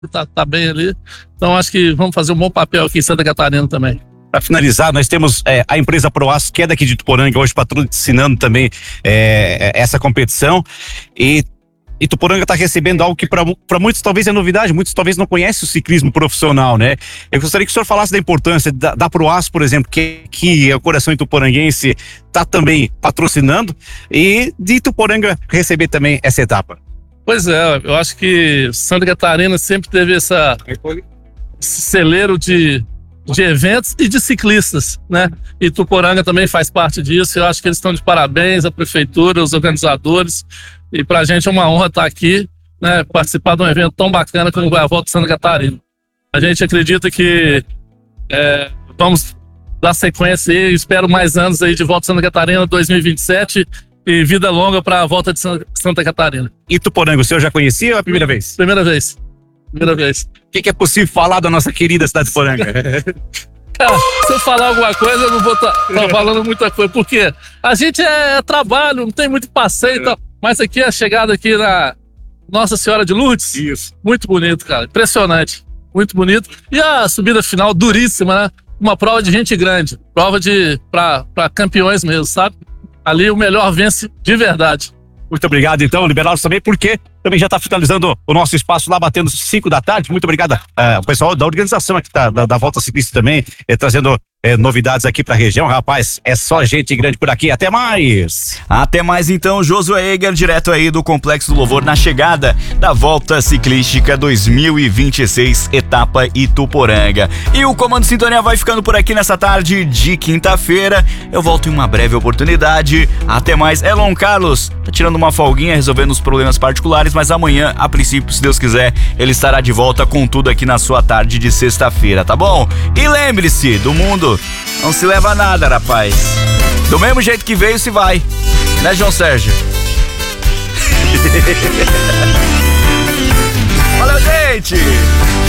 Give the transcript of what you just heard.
tá bem ali. Então acho que vamos fazer um bom papel aqui em Santa Catarina também. Para finalizar, nós temos a empresa Proaço, que é daqui de Ituporanga, hoje patrocinando também essa competição. E Ituporanga está recebendo algo que para muitos talvez é novidade, muitos talvez não conhecem o ciclismo profissional, né? Eu gostaria que o senhor falasse da importância da Proaço, por exemplo, que o coração ituporanguense está também patrocinando, e de Ituporanga receber também essa etapa. Pois é, eu acho que Santa Catarina sempre teve esse celeiro de eventos e de ciclistas, né? Ituporanga também faz parte disso. Eu acho que eles estão de parabéns, a prefeitura, os organizadores, e pra gente é uma honra estar aqui, né? Participar de um evento tão bacana como a Volta de Santa Catarina. A gente acredita que vamos dar sequência aí, espero mais anos aí de Volta de Santa Catarina 2027 e vida longa para a Volta de Santa Catarina. Ituporanga, o senhor já conhecia ou é a primeira vez? Primeira vez. O que é possível falar da nossa querida cidade de Ituporanga? Cara, se eu falar alguma coisa, eu não vou estar falando muita coisa, porque a gente é trabalho, não tem muito passeio e tal, mas aqui a chegada aqui na Nossa Senhora de Lourdes, isso, muito bonito, cara, impressionante, muito bonito. E a subida final duríssima, né? Uma prova de gente grande, prova para campeões mesmo, sabe? Ali o melhor vence de verdade. Muito obrigado, então, liberados também, porque também já está finalizando o nosso espaço lá, batendo 5 da tarde. Muito obrigado ao pessoal da organização aqui da Volta Ciclista também, trazendo novidades aqui para a região. Rapaz, é só gente grande por aqui. Até mais! Até mais, então, Josué Eger, direto aí do Complexo do Louvor, na chegada da Volta Ciclística 2026, etapa Ituporanga. E o Comando Sintonia vai ficando por aqui nessa tarde de quinta-feira. Eu volto em uma breve oportunidade. Até mais. Elon Carlos tá tirando uma folguinha, resolvendo os problemas particulares, mas amanhã, a princípio, se Deus quiser, ele estará de volta com tudo aqui na sua tarde de sexta-feira, tá bom? E lembre-se, do mundo não se leva nada, rapaz. Do mesmo jeito que veio, se vai. Né, João Sérgio? Valeu, gente!